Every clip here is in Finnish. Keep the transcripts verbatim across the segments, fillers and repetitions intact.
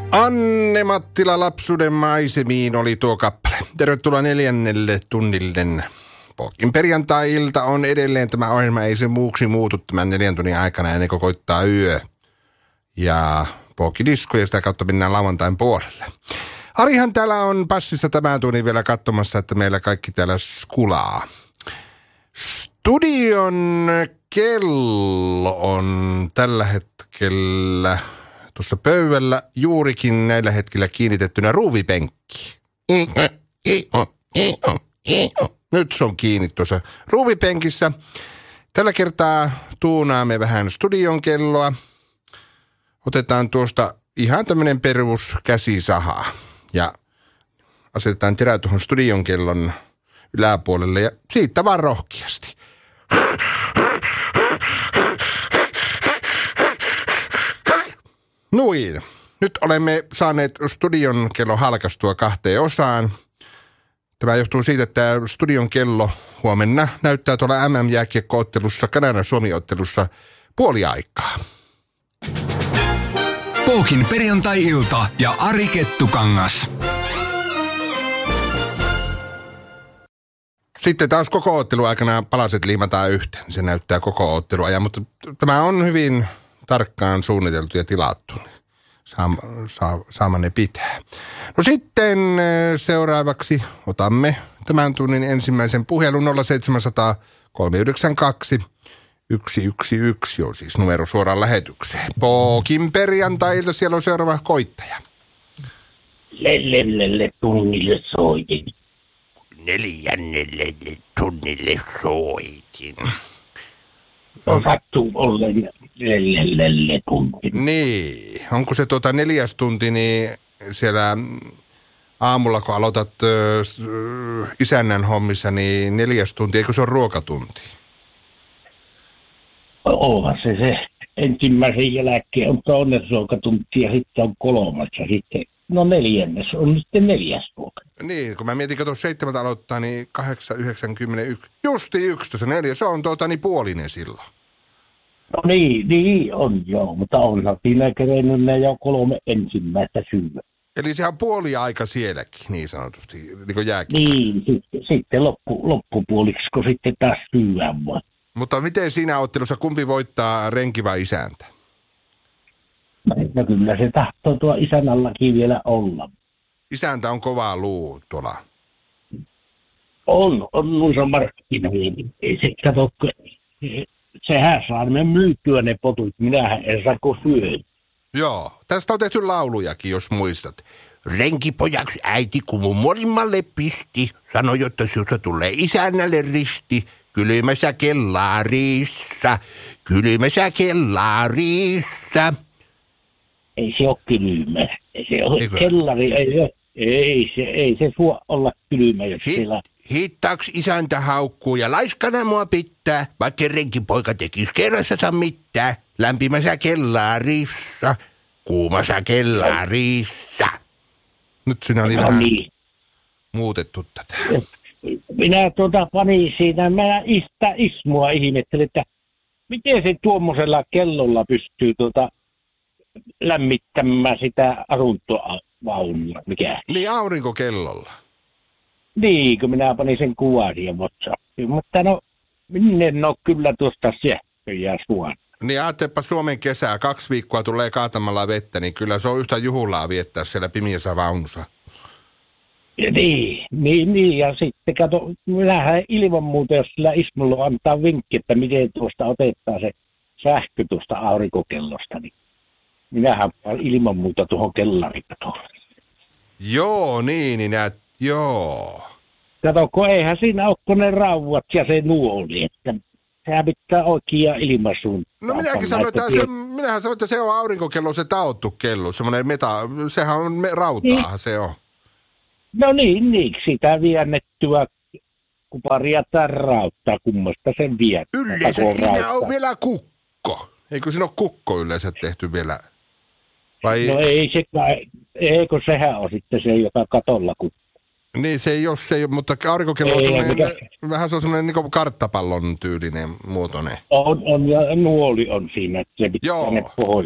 Anne Mattila lapsuuden maisemiin oli tuo kappale. Tervetuloa neljännelle tunnille. Pookin perjantai-ilta on edelleen tämä ohjelma, ei se muuksi muutu tämän neljän tunnin aikana ennen kuin koittaa yö. Ja Pookin disko ja sitä kautta mennään lauantain puolelle. Arihan täällä on passissa tämän tunnin vielä katsomassa, että meillä kaikki täällä skulaa. Studion kello on tällä hetkellä tuossa pöydällä juurikin näillä hetkillä kiinnitettynä ruuvipenkki. Nyt se on kiinni tuossa ruuvipenkissä. Tällä kertaa tuunaamme vähän studion kelloa. Otetaan tuosta ihan tämmöinen perus käsisaha ja asetetaan terä tuohon studion kellon yläpuolelle ja siitä vaan rohkeasti. Noin. Nyt olemme saaneet studion kellon halkaistua kahteen osaan. Tämä johtuu siitä, että studion kello huomenna näyttää tuolla M M-jääkiekko-ottelussa, Kanada-Suomi-ottelussa puoli aikaa. Pookin perjantai-ilta ja Ari Kettukangas. Sitten taas koko ottelu aikana palaset liimataan yhteen. Se näyttää koko otteluajan, mutta tämä on hyvin tarkkaan suunniteltu ja tilattu. Saa, saa, saamanne pitää. No sitten seuraavaksi otamme tämän tunnin ensimmäisen puhelun nolla seitsemän nolla nolla kolme yhdeksän kaksi yksi yksi yksi on siis numero suoraan lähetykseen. Pookin perjantailta siellä on seuraava koittaja. Lellelle tunnille soitin. Neljännelle tunnille soitin. On sattuu ollen lellelle tunti. Niin, onko se tuota neljäs tunti, niin siellä aamulla kun aloitat ö, isännän hommissa, niin neljäs tunti, eikö se ole ruokatunti? Onhan se se. Ensimmäisen jälkeen on toinen ruokatunti ja sitten on kolmas ja sitten, no neljännes on sitten neljäs ruoka. Niin, kun mä mietin, että tuossa seitsemältä aloittaa, niin kahdeksan, yhdeksän, kymmenen, yksi, justi yksitoista, neljä, se on tuota niin puolinen silloin. No niin, niin on joo, mutta onhan siinä kerennyt ne jo kolme ensimmäistä syödä. Eli sehän on puoli aika sielläkin, niin sanotusti, niin kuin jääkin. Niin, sitten, sitten loppu, loppupuoliksi, kun sitten taas syödään vaan. Mutta miten siinä ottelussa, kumpi voittaa, renki vai isäntä? No kyllä se tahtoo tuo isänällakin vielä olla. Isäntä on kovaa luu tuolla. On, on noissa markkinoilla. Ei se kato, sehän saa me myytyä ne potut. Minähän en saa kun syödä. Joo, tästä on tehty laulujakin, jos muistat. Renkipojaksi äiti kumu morimmalle pisti, sanoi, että sinusta tulee isännälle risti. Kylmässä kellarissa, kylmässä kellarissa. Ei se ole kylmä. Ei se ole Eikö? Kellari, ei se, ei se, ei se suo olla kylmä, jos Hit, siellä... Hittaks isäntä haukkuu ja laiskana mua pitää, vaikka renkipoika tekis kerrassa mitään. Lämpimässä kellarissa, kuumassa kellarissa. Nyt siinä oli no vähän niin. muutettu tätä. Minä tuota panin siinä, mä istä Ismoa ihmettelin, että miten se tuommoisella kellolla pystyy tuota lämmittämään sitä asuntovaunua, mikä? Niin aurinkokellolla. Niin, kun minä panin sen kuvan siihen WhatsAppiin, mutta no minne en ole kyllä tuosta sähköjä suon. Niin ajattelepa Suomen kesää, kaksi viikkoa tulee kaatamalla vettä, niin kyllä se on yhtä juhlaa viettää siellä pimiässä vaunussa. Ja niin, niin, niin, ja sitten kato, minähän ilman muuta, jos sillä Ismolla antaa vinkki, että miten tuosta otetaan se sähkö tuosta aurinkokellosta, niin minähän ilman muuta tuohon kellarikatoon. Joo, niin, niin näet, joo. Kato, kun eihän siinä ole kun ne rauvat ja se nuoli, että sehän pitää oikein ilmaisuun. No minäkin sanoin, että se, minähän sanoin, että se on aurinkokello, se taottu kello, semmoinen meta, sehän on me, rautaahan niin. Se on. No niin, niin, sitä viennettyä kuparia tai rauttaa, kummasta sen viettää. Yleensä siinä on vielä kukko. Eikö siinä ole kukko yleensä tehty vielä? Vai... No ei se kai, eikö sehän on sitten se, joka katolla kukko. Niin se ei ole se, mutta aurinkokello on semmoinen, vähän se on semmoinen niin kuin karttapallon tyylinen muotoinen. On, on ja nuoli on siinä, että se pitää Joo. ne pohjois.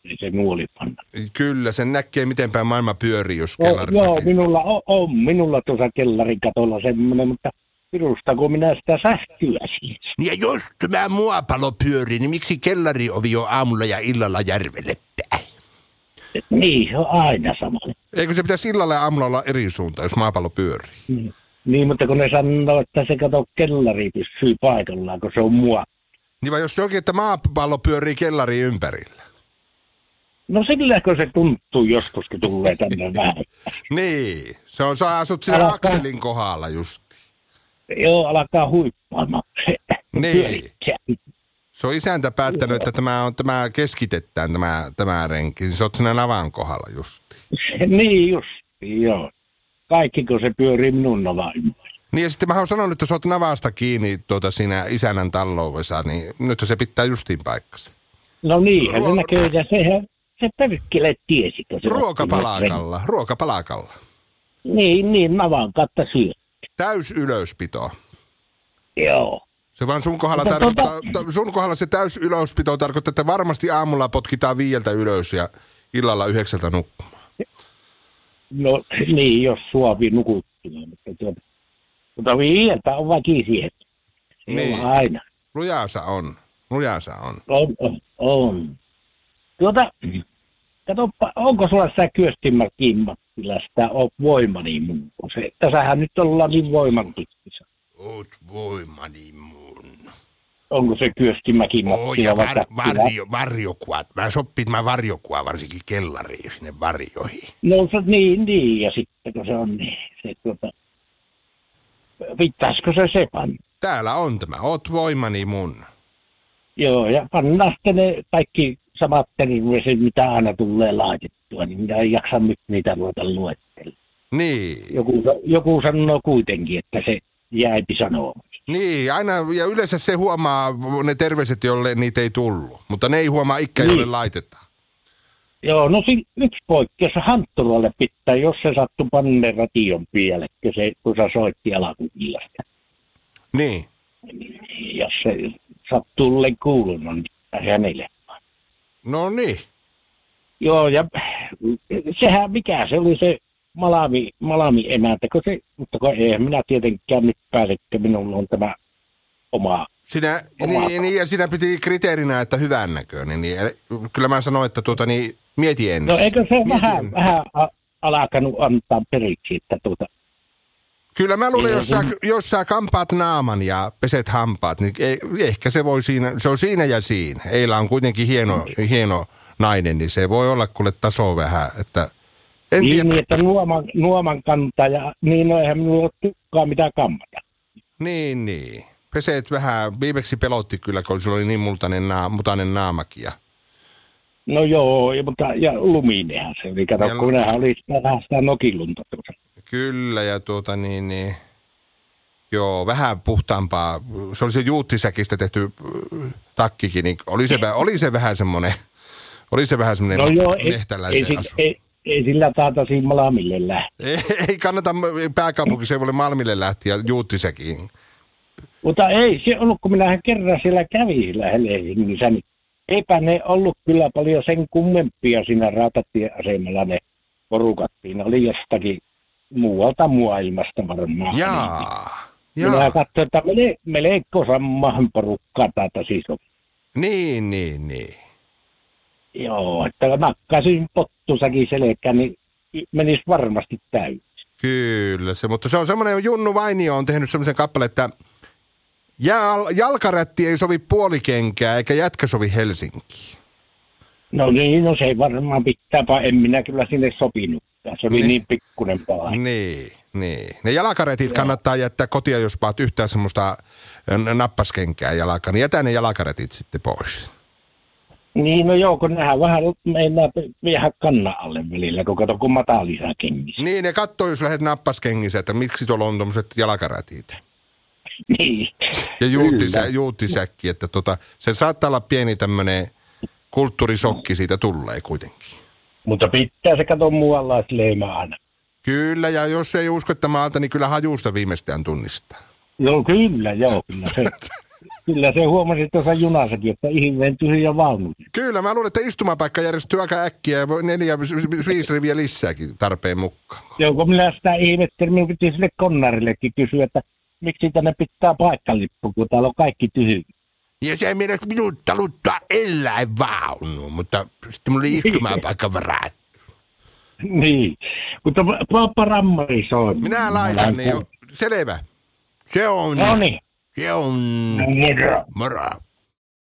Ei se nuoli panna. Kyllä, sen näkee miten päin maailma pyörii, jos No, kellarissa. joo, minulla on, on minulla tuossa kellarin katolla semmoinen, mutta pirustako minä sitä sähköä siis. Ja jos tämä muapalo pyörii, niin miksi kellariovi on aamulla ja illalla järvelle päin? Niin, se on aina sama. Eikö se pitäisi illalla ja aamulla olla eri suunta, jos maapallo pyörii? Niin. Niin, mutta kun ne sanoo, että se kato kellari pysyy paikallaan, kun se on mua. Niin vai jos se onkin, että maapallo pyörii kellari ympärillä? No silläkö se tuntuu joskus, kun tulee tänne vähän. Niin, se on, sä asut siinä Alkaa. akselin kohdalla just. Joo, alkaa huippaamaan. Niin. Se on isäntä päättänyt, Joo. että tämä, on, tämä keskitetään, tämä, tämä renki. Se on siinä navan kohdalla just. Niin just, joo. Kaikki kun se pyörii minun navan ympärillä. Niin ja sitten mä oon sanonut, että sä oot navasta kiinni tuota siinä isännän tallouvessa, niin nyt se pitää justiin paikkansa. No niin, Ruo- se näkee, ja sehän, se perkele tiesi, kun se Ruokapalakalla, ruokapalakalla. Niin, niin, navan katta syö. Täys ylöspito. Joo. Se vaan sun kohdalla, Mutta tarkoittaa, tuota- ta- sun kohdalla se täys ylöspito tarkoittaa, että varmasti aamulla potkitaan viieltä ylös ja illalla yhdeksältä nukkumaan. No niin, jos suovi nukuttua, mutta tuota, mutta viieltä on väki siihen. Niin. Aina. Lujaasa on, lujaasa on. On, on, on. Tuota, katsoppa, onko sulla sitä Kyöstinmäkiin Mattila sitä on voimani mun? Se, tässähän nyt ollaan niin voimantiksissa. Oot voimani mun. Onko se Kyöstinmäki Oo, Mattila ja vai var, Mattila? varjo, varjokuvat. Mä sopin mä varjokua varsinkin kellariin sinne varjoihin. No se, niin, niin, ja sitten kun se on niin, se tuota, pitäisikö se se panna? Täällä on tämä, oot voimani mun. Joo, ja pannaan sitten ne kaikki samat terveiset, mitä aina tulee laitettua, niin minä en jaksa nyt niitä ruveta luettelemaan. Niin. Joku, joku sanoo kuitenkin, että se jäipi sanomaan. Niin, aina, ja yleensä se huomaa ne terveiset, jolle niitä ei tullut. Mutta ne ei huomaa ikkä, jolle Niin. laitetaan. Joo, no si- yksi poikkeus Hantturalle pitää, jos se sattui panne ration pielekkä, se, kun se soitti alakuvillasta. Niin. Jos se sattuu olleen kuulunut, niin pitää hänelle. No niin. Joo, ja sehän mikä se oli se Malami, Malami emäntä, kun se, mutta kun eihän minä tietenkään nyt pääsekö, minulla on tämä oma. Sinä, Oma- niin, niin, ja siinä piti kriteerinä, että hyvän näköinen. Niin, eli kyllä mä sanoin, että tuota, niin, mieti ensin. No eikö se Mieti vähän, ensin. vähän a- alkanut antaa periksi, että tuota, Kyllä mä luulen, Ei, jos sä, niin. jos sä kampaat naaman ja peset hampaat, niin ei, ehkä se voi siinä, se on siinä ja siinä. Eila on kuitenkin hieno, hieno nainen, niin se voi olla kuule taso vähän, että en niin, tiedä. niin, että nuoman, nuoman kantaja, niin no eihän minulla ole tukkaa mitä kammata. Niin, niin. Peseet vähän, viimeksi pelotti kyllä, kun sulla oli niin multainen, naa, mutainen naamakin. Ja, No joo, ja- mutta ja luminehan se oli, kato, Ja kun lu- nehän oli sitä, vähän sitä nokilunta tuossa. kyllä, ja tuota niin, niin, joo, vähän puhtaampaa. Se oli se juuttisäkistä tehty äh, takkikin, niin oli se, vä- oli se vähän semmoinen, oli se vähän semmoinen No joo, ei, ei, lehtäläisen si- asu. ei, ei sillä taata siinä Malamille lähteä. Ei, ei kannata pääkaupunkiseudulle Malmille lähteä juuttisäkiin. Mutta ei se ollut, kun minähän kerran siellä kävin siellä Helsingissä, niin eipä ne ollut kyllä paljon sen kummempia siinä rautatieasemalla ne porukat. Siinä oli jostakin muualta maailmasta varmaan. Jaa, Minä jaa. katsoin, että mele, melko samaan porukkaa täältä siis on. Niin, niin, niin. Joo, että nakkaisin pottusakin selkään, niin menisi varmasti täysin. Kyllä, se, mutta se on semmoinen, Junnu Vainio on tehnyt semmoisen kappaleen, että jal, jalkarätti ei sovi puolikenkää eikä jätkä sovi Helsinkiin. No niin, no se varmaan pitääpä, en minä kyllä sinne sopinut. Se oli Niin. niin pikkunen paha. Niin, niin. Ne jalkarätit kannattaa jättää kotia, jos paat yhtään semmoista ö, nappaskenkää jalkaan, niin jätä ne jalkarätit sitten pois. Niin, no joo, kun nehän vähän meinaa vähän kannan alle välillä, kun kato, kun matalissa kengissä. Niin, ne katsoo, jos lähdet nappaskengissä, että miksi tuolla on tommoset jalkarätit. Niin. Ja juuttisä, Kyllä. juuttisäkki, että tota, se saattaa olla pieni tämmöinen kulttuurisokki siitä tulee kuitenkin. Mutta pitää se kato muualla leima aina. Kyllä, ja jos ei usko, että maalta, niin kyllä hajusta viimeistään tunnistaa. Joo, kyllä, joo, kyllä. Se, Kyllä se huomasi tuossa junassakin, että ihmeen tyhjä vaunu. Kyllä, mä luulen, että istumapaikka järjestyy aika äkkiä ja neljä, viisi riviä lisääkin tarpeen mukaan. Joo, kun minä sitä ihmettelin, minun piti sille konnarillekin kysyä, että miksi tänne pitää paikkalippu, kun täällä on kaikki tyhjä. Ja se mielestä minut taluttaa eläinvaunu, mutta sitten mulla oli istumapaikka varattu. Niin, mutta Poppa Rammari soi. Minä laitan ne jo. Selvä. Se on. No niin. Se on. Moro. Moro.